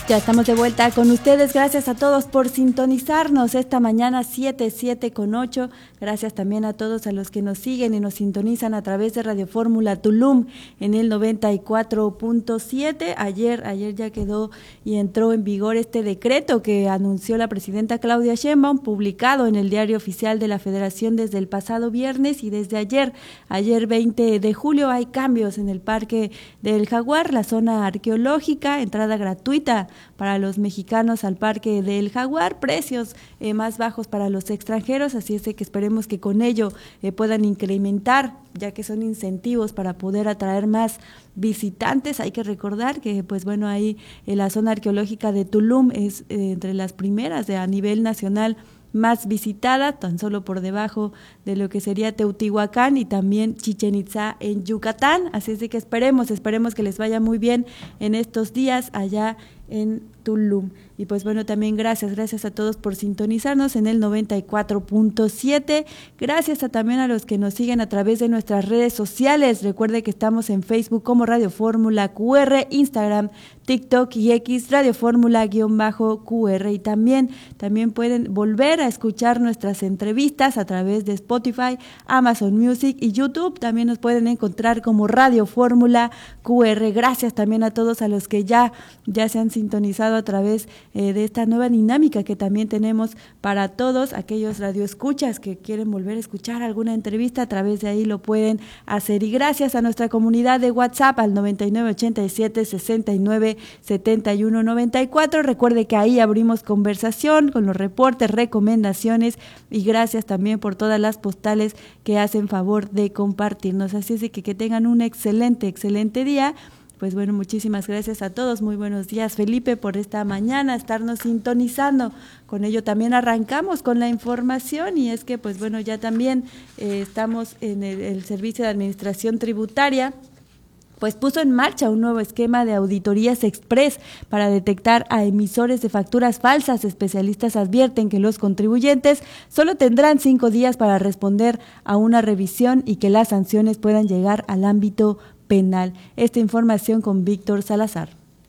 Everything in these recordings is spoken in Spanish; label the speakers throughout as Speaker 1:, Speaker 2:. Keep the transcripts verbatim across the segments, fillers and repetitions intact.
Speaker 1: Ya estamos de vuelta con ustedes. Gracias a todos por sintonizarnos esta mañana siete, siete con ocho. Gracias también a todos a los que nos siguen y nos sintonizan a través de Radio Fórmula Tulum en el noventa y cuatro punto siete. Ayer, ayer ya quedó y entró en vigor este decreto que anunció la presidenta Claudia Sheinbaum, publicado en el Diario Oficial de la Federación desde el pasado viernes y desde ayer, ayer veinte de julio, hay cambios en el Parque del Jaguar, la zona arqueológica, entrada gratuita para los mexicanos al Parque del Jaguar, precios eh, más bajos para los extranjeros, así es de que esperemos que con ello eh, puedan incrementar, ya que son incentivos para poder atraer más visitantes. Hay que recordar que, pues bueno, ahí en la zona arqueológica de Tulum es eh, entre las primeras de a nivel nacional más visitada, tan solo por debajo de lo que sería Teotihuacán y también Chichén Itzá en Yucatán, así es de que esperemos, esperemos que les vaya muy bien en estos días allá en Tulum. Y pues bueno, también gracias, gracias a todos por sintonizarnos en el noventa y cuatro punto siete, gracias a también a los que nos siguen a través de nuestras redes sociales. Recuerde que estamos en Facebook como Radio Fórmula Q R, Instagram, TikTok y X, Radio Fórmula guión bajo Q R, y también, también pueden volver a escuchar nuestras entrevistas a través de Spotify, Amazon Music y YouTube. También nos pueden encontrar como Radio Fórmula Q R. Gracias también a todos a los que ya, ya se han sintonizado a través eh, de esta nueva dinámica que también tenemos para todos aquellos radioescuchas que quieren volver a escuchar alguna entrevista, a través de ahí lo pueden hacer. Y gracias a nuestra comunidad de WhatsApp al noventa y nueve ochenta y siete sesenta y nueve setenta y uno noventa y cuatro. Recuerde que ahí abrimos conversación con los reportes, recomendaciones, y gracias también por todas las postales que hacen favor de compartirnos. Así es de que, que tengan un excelente, excelente día. Pues bueno, muchísimas gracias a todos, muy buenos días Felipe por esta mañana, estarnos sintonizando. Con ello también arrancamos con la información, y es que pues bueno, ya también eh, estamos en el, el Servicio de Administración Tributaria, pues puso en marcha un nuevo esquema de auditorías express para detectar a emisores de facturas falsas. Especialistas advierten que los contribuyentes solo tendrán cinco días para responder a una revisión y que las sanciones puedan llegar al ámbito penal. Esta información con Víctor Salazar.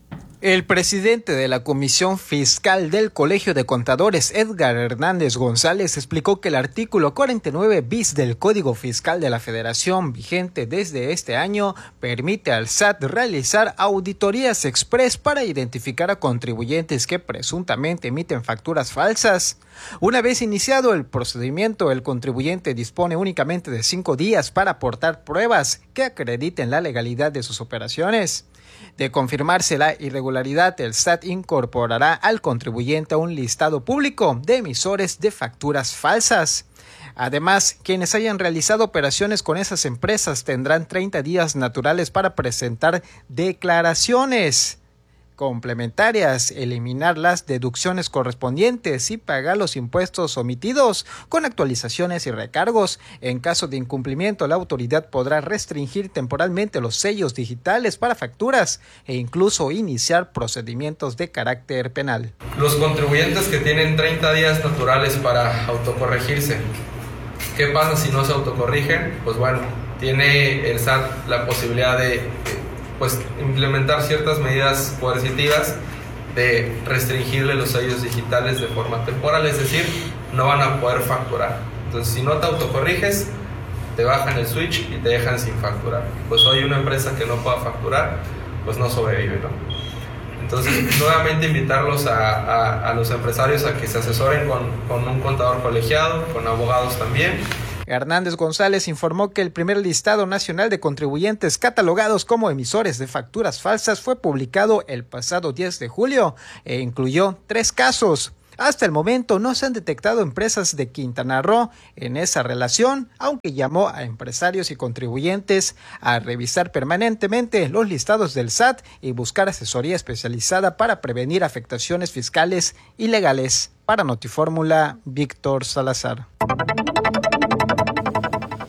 Speaker 2: El presidente de la Comisión Fiscal del Colegio de Contadores, Edgar Hernández González, explicó que el artículo cuarenta y nueve bis del Código Fiscal de la Federación, vigente desde este año, permite al S A T realizar auditorías express para identificar a contribuyentes que presuntamente emiten facturas falsas. Una vez iniciado el procedimiento, el contribuyente dispone únicamente de cinco días para aportar pruebas que acrediten la legalidad de sus operaciones. De confirmarse la irregularidad, el S A T incorporará al contribuyente a un listado público de emisores de facturas falsas. Además, quienes hayan realizado operaciones con esas empresas tendrán treinta días naturales para presentar declaraciones complementarias, eliminar las deducciones correspondientes y pagar los impuestos omitidos con actualizaciones y recargos. En caso de incumplimiento, la autoridad podrá restringir temporalmente los sellos digitales para facturas e incluso iniciar procedimientos de carácter penal.
Speaker 3: Los contribuyentes que tienen treinta días naturales para autocorregirse, ¿qué pasa si no se autocorrigen? Pues bueno, tiene el S A T la posibilidad de pues implementar ciertas medidas coercitivas de restringirle los sellos digitales de forma temporal, es decir, no van a poder facturar. Entonces, si no te autocorriges, te bajan el switch y te dejan sin facturar. Pues hoy una empresa que no pueda facturar, pues no sobrevive, ¿no? Entonces, nuevamente invitarlos a, a, a los empresarios a que se asesoren con, con un contador colegiado, con abogados también.
Speaker 2: Hernández González informó que el primer listado nacional de contribuyentes catalogados como emisores de facturas falsas fue publicado el pasado diez de julio e incluyó tres casos. Hasta el momento no se han detectado empresas de Quintana Roo en esa relación, aunque llamó a empresarios y contribuyentes a revisar permanentemente los listados del S A T y buscar asesoría especializada para prevenir afectaciones fiscales y legales. Para Notifórmula, Víctor Salazar.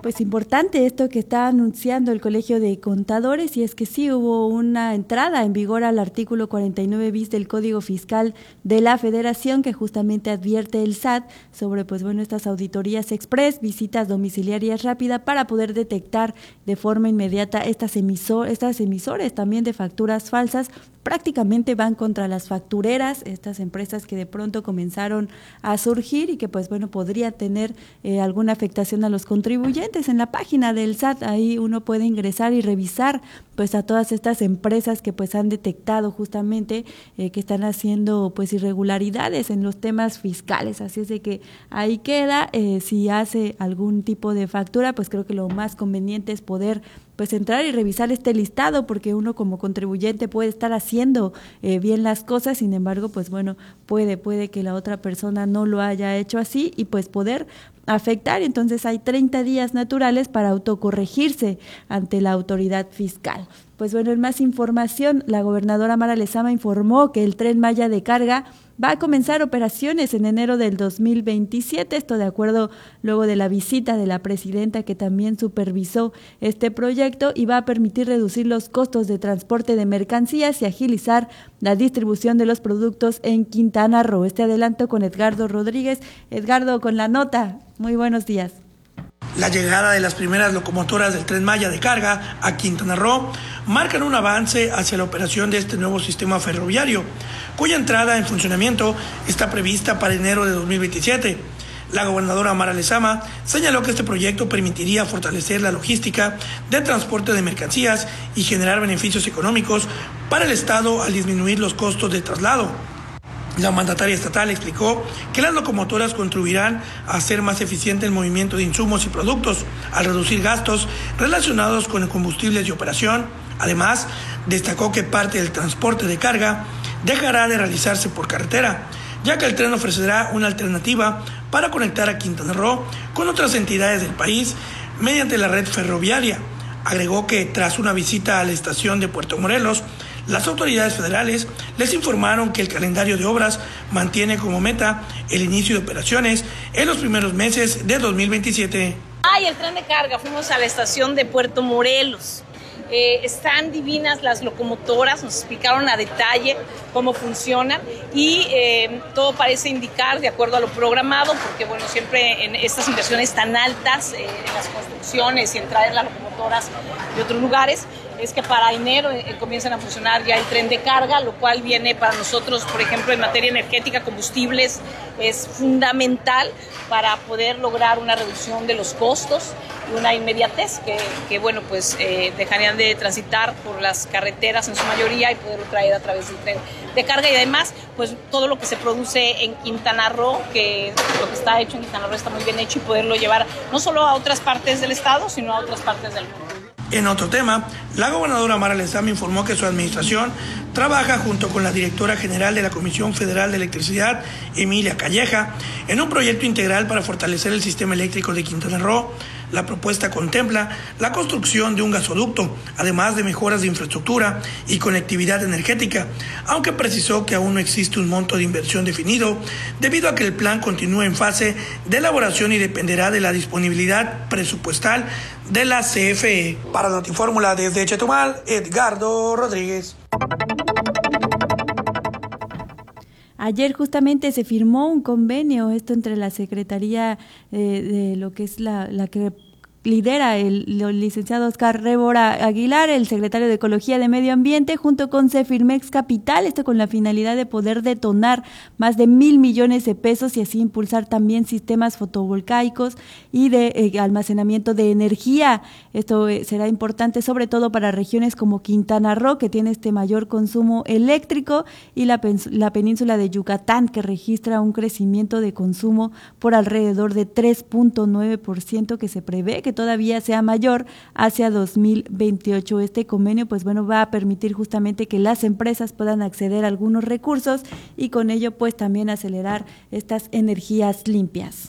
Speaker 1: Pues importante esto que está anunciando el Colegio de Contadores, y es que sí hubo una entrada en vigor al artículo cuarenta y nueve bis del Código Fiscal de la Federación, que justamente advierte el S A T sobre pues bueno estas auditorías express, visitas domiciliarias rápidas para poder detectar de forma inmediata estas emisor, estas emisores también de facturas falsas. Prácticamente van contra las factureras, estas empresas que de pronto comenzaron a surgir y que pues bueno podría tener eh, alguna afectación a los contribuyentes. En la página del S A T ahí uno puede ingresar y revisar pues a todas estas empresas que pues han detectado justamente eh, que están haciendo pues irregularidades en los temas fiscales. Así es de que ahí queda, eh, si hace algún tipo de factura, pues creo que lo más conveniente es poder pues entrar y revisar este listado, porque uno como contribuyente puede estar haciendo eh, bien las cosas, sin embargo, pues bueno, puede, puede que la otra persona no lo haya hecho así y pues poder afectar. Entonces hay treinta días naturales para autocorregirse ante la autoridad fiscal. Pues bueno, en más información, la gobernadora Mara Lezama informó que el Tren Maya de carga va a comenzar operaciones en enero del dos mil veintisiete, esto de acuerdo luego de la visita de la presidenta que también supervisó este proyecto, y va a permitir reducir los costos de transporte de mercancías y agilizar la distribución de los productos en Quintana Roo. Este adelanto con Edgardo Rodríguez. Edgardo, con la nota. Muy buenos días.
Speaker 4: La llegada de las primeras locomotoras del Tren Maya de carga a Quintana Roo marcan un avance hacia la operación de este nuevo sistema ferroviario, cuya entrada en funcionamiento está prevista para enero de dos mil veintisiete. La gobernadora Mara Lezama señaló que este proyecto permitiría fortalecer la logística de transporte de mercancías y generar beneficios económicos para el Estado al disminuir los costos de traslado. La mandataria estatal explicó que las locomotoras contribuirán a hacer más eficiente el movimiento de insumos y productos, al reducir gastos relacionados con combustibles y operación. Además, destacó que parte del transporte de carga dejará de realizarse por carretera, ya que el tren ofrecerá una alternativa para conectar a Quintana Roo con otras entidades del país mediante la red ferroviaria. Agregó que tras una visita a la estación de Puerto Morelos, las autoridades federales les informaron que el calendario de obras mantiene como meta el inicio de operaciones en los primeros meses de dos mil veintisiete.
Speaker 5: Ay, el tren de carga, fuimos a la estación de Puerto Morelos. Eh, están divinas las locomotoras, nos explicaron a detalle cómo funcionan y eh, todo parece indicar de acuerdo a lo programado, porque bueno, siempre en estas inversiones tan altas, eh, en las construcciones y en traer las locomotoras de otros lugares, es que para enero eh, comiencen a funcionar ya el tren de carga, lo cual viene para nosotros, por ejemplo, en materia energética, combustibles, es fundamental para poder lograr una reducción de los costos y una inmediatez que, que bueno, pues eh, dejarían de transitar por las carreteras en su mayoría y poderlo traer a través del tren de carga. Y además, pues todo lo que se produce en Quintana Roo, que lo que está hecho en Quintana Roo está muy bien hecho, y poderlo llevar no solo a otras partes del estado, sino a otras partes del mundo.
Speaker 4: En otro tema, la gobernadora Mara Lezama informó que su administración trabaja junto con la directora general de la Comisión Federal de Electricidad, Emilia Calleja, en un proyecto integral para fortalecer el sistema eléctrico de Quintana Roo. La propuesta contempla la construcción de un gasoducto, además de mejoras de infraestructura y conectividad energética, aunque precisó que aún no existe un monto de inversión definido, debido a que el plan continúa en fase de elaboración y dependerá de la disponibilidad presupuestal de la C F E. Para Notifórmula desde Chetumal, Edgardo Rodríguez.
Speaker 1: Ayer justamente se firmó un convenio, esto entre la Secretaría eh, de lo que es la, la que lidera el, el licenciado Oscar Rébora Aguilar, el secretario de Ecología de Medio Ambiente, junto con Cefirmex Capital, esto con la finalidad de poder detonar más de mil millones de pesos y así impulsar también sistemas fotovoltaicos y de eh, almacenamiento de energía. Esto eh, será importante sobre todo para regiones como Quintana Roo, que tiene este mayor consumo eléctrico, y la, la península de Yucatán, que registra un crecimiento de consumo por alrededor de tres punto nueve por ciento, que se prevé que todavía sea mayor hacia dos mil veintiocho. Este convenio, pues bueno, va a permitir justamente que las empresas puedan acceder a algunos recursos y con ello, pues también acelerar estas energías limpias.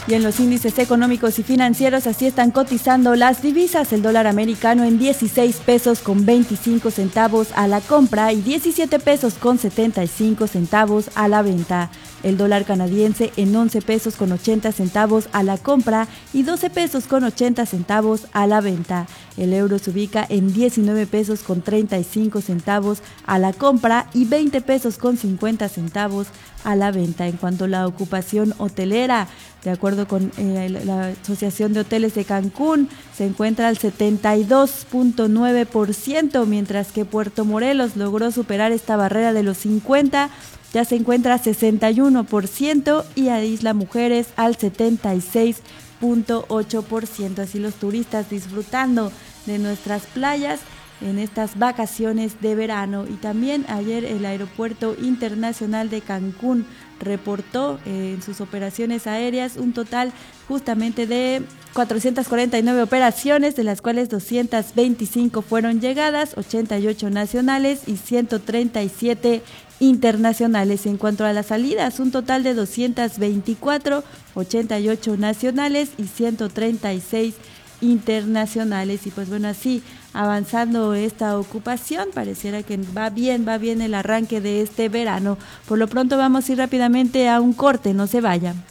Speaker 1: Y en los índices económicos y financieros así están cotizando las divisas. El dólar americano en dieciséis pesos con veinticinco centavos a la compra y diecisiete pesos con setenta y cinco centavos a la venta. El dólar canadiense en once pesos con ochenta centavos a la compra y doce pesos con ochenta centavos a la venta. El euro se ubica en diecinueve pesos con treinta y cinco centavos a la compra y veinte pesos con cincuenta centavos a la venta. En cuanto a la ocupación hotelera, de acuerdo con eh, la Asociación de Hoteles de Cancún, se encuentra al setenta y dos punto nueve por ciento, mientras que Puerto Morelos logró superar esta barrera de los cincuenta, ya se encuentra a sesenta y uno por ciento, y a Isla Mujeres al setenta y seis punto ocho por ciento. Así los turistas disfrutando de nuestras playas en estas vacaciones de verano. Y también ayer el Aeropuerto Internacional de Cancún reportó eh, en sus operaciones aéreas un total justamente de cuatrocientas cuarenta y nueve operaciones, de las cuales doscientas veinticinco fueron llegadas, ochenta y ocho nacionales y ciento treinta y siete internacionales. En cuanto a las salidas, un total de doscientas veinticuatro, ochenta y ocho nacionales y ciento treinta y seis internacionales. Y pues bueno, así avanzando esta ocupación, pareciera que va bien, va bien el arranque de este verano. Por lo pronto vamos a ir rápidamente a un corte, no se vayan.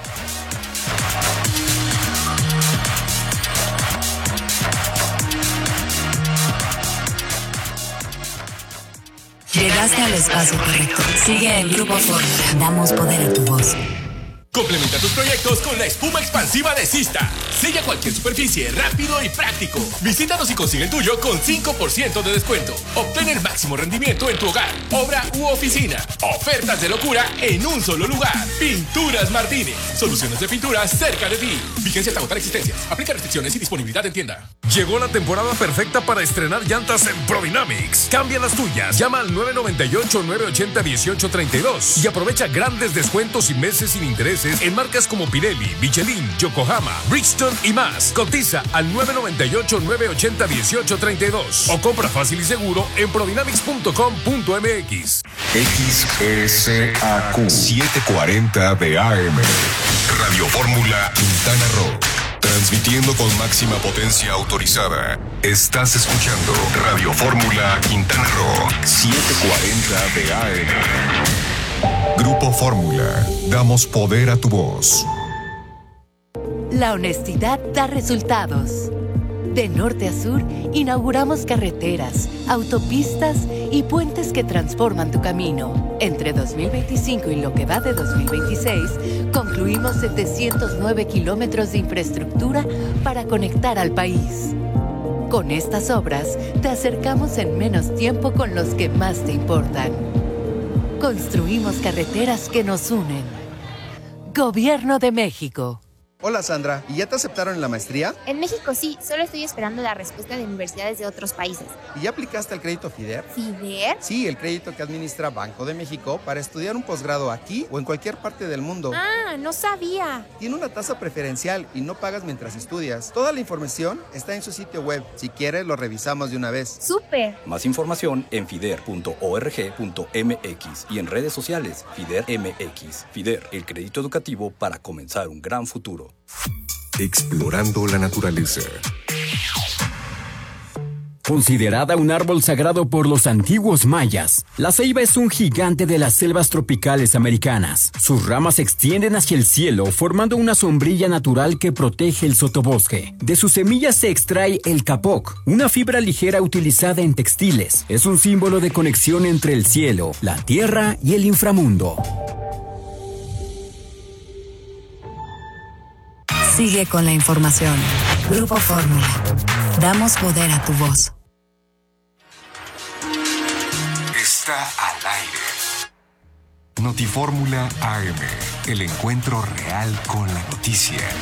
Speaker 6: Llegaste al espacio correcto. Sigue el Grupo Fórmula. Damos poder a tu voz.
Speaker 7: Complementa tus proyectos con la espuma expansiva de Sista. Sella cualquier superficie rápido y práctico. Visítanos y consigue el tuyo con cinco por ciento de descuento. Obtén el máximo rendimiento en tu hogar, obra u oficina. Ofertas de locura en un solo lugar. Pinturas Martínez. Soluciones de pintura cerca de ti. Vigencia hasta agotar existencias. Aplica restricciones y disponibilidad en tienda.
Speaker 8: Llegó la temporada perfecta para estrenar llantas en Prodynamics. Cambia las tuyas. Llama al nueve nueve ocho, nueve ocho cero, uno ocho tres dos y aprovecha grandes descuentos y meses sin intereses en marcas como Pirelli, Michelin, Yokohama, Bridgestone y más. Cotiza al nueve nueve ocho, nueve ocho cero, uno ocho tres dos o compra fácil y seguro en prodynamics punto com punto m x.
Speaker 9: X S A Q setecientos cuarenta de A M Radio Fórmula Quintana Roo. Transmitiendo con máxima potencia autorizada. Estás escuchando Radio Fórmula Quintana Roo setecientos cuarenta de A M. Grupo Fórmula. Damos poder a tu voz.
Speaker 6: La honestidad da resultados. De norte a sur, inauguramos carreteras, autopistas y puentes que transforman tu camino. Entre dos mil veinticinco y lo que va de dos mil veintiséis, concluimos setecientos nueve kilómetros de infraestructura para conectar al país. Con estas obras, te acercamos en menos tiempo con los que más te importan. Construimos carreteras que nos unen. Gobierno de México.
Speaker 10: Hola Sandra, ¿y ya te aceptaron en la maestría?
Speaker 11: En México sí, solo estoy esperando la respuesta de universidades de otros países.
Speaker 10: ¿Y ya aplicaste al crédito FIDER?
Speaker 11: ¿FIDER?
Speaker 10: Sí, el crédito que administra Banco de México para estudiar un posgrado aquí o en cualquier parte del mundo.
Speaker 11: Ah, no sabía.
Speaker 10: Tiene una tasa preferencial y no pagas mientras estudias. Toda la información está en su sitio web. Si quieres, lo revisamos de una vez.
Speaker 11: ¡Súper!
Speaker 12: Más información en fider punto org punto m x y en redes sociales FIDER M X. FIDER, el crédito educativo para comenzar un gran futuro.
Speaker 9: Explorando la naturaleza.
Speaker 13: Considerada un árbol sagrado por los antiguos mayas, la ceiba es un gigante de las selvas tropicales americanas. Sus ramas se extienden hacia el cielo, formando una sombrilla natural que protege el sotobosque. De sus semillas se extrae el capoc, una fibra ligera utilizada en textiles. Es un símbolo de conexión entre el cielo, la tierra y el inframundo.
Speaker 6: Sigue con la información. Grupo Fórmula. Damos poder a tu voz.
Speaker 9: Está al aire. Notifórmula A M. El encuentro real con la noticia.